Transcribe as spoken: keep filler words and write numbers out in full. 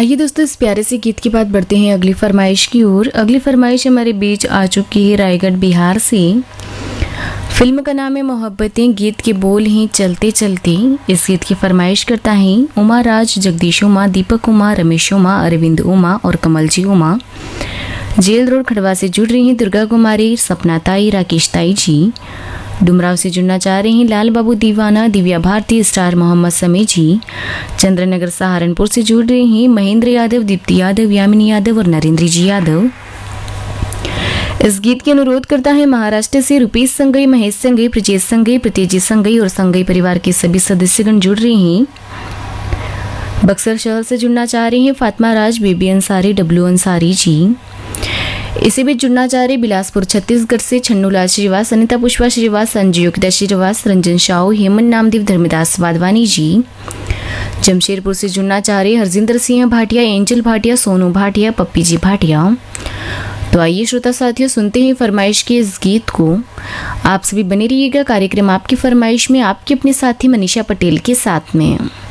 आइए दोस्तों, इस प्यारे से गीत के बाद बढ़ते हैं अगली फरमाइश की ओर। अगली फरमाइश हमारे बीच आ चुकी है रायगढ़ बिहार से। फिल्म का नाम है मोहब्बतें, गीत के बोल हैं चलते चलते। इस गीत की फरमाइश करता है उमा राज, जगदीश उमा, दीपक उमा, रमेश उमा, अरविंद उमा और कमलजी उमा। जेल रोड खड़वा से जुड़ रही हैं दुर्गा कुमारी, सपना ताई, राकेश ताई जी। डुमराव से जुड़ना चाह रहे हैं लाल बाबू दीवाना, दिव्या भारती, स्टार मोहम्मद समी जी। चंद्रनगर सहारनपुर से जुड़ रहे हैं महेंद्र यादव, दीप्ति यादव, यामिनी यादव और नरेंद्र जी यादव। इस गीत के अनुरोध करता है महाराष्ट्र से रुपेश संगई, महेश संगई, प्रजेश संगई, प्रतेजी संगई और संगई परिवार के सभी सदस्यगण जुड़ रहे हैं। बक्सर शहर से जुड़ना चाह रहे हैं फातिमा राज, बेबी अंसारी, डब्लू अंसारी जी। इसी बीच जुड़ना चाह रहे बिलासपुर छत्तीसगढ़ से छन्नूलाल श्रीवास, अनिता पुष्पा श्रीवास, संजय युक्ता श्रीवास, रंजन शाह, हेमंत नामदेव, धर्मदास वाधवानी जी। जमशेदपुर से जुड़ना चाह रहे हरजिंदर सिंह भाटिया, एंजल भाटिया, सोनू भाटिया, पप्पी जी भाटिया। तो आइए श्रोता साथियों, सुनते हैं फरमाइश के इस गीत को। आप सभी बने रहिएगा कार्यक्रम आपकी फरमाइश में आपके अपने साथी मनीषा पटेल के साथ में।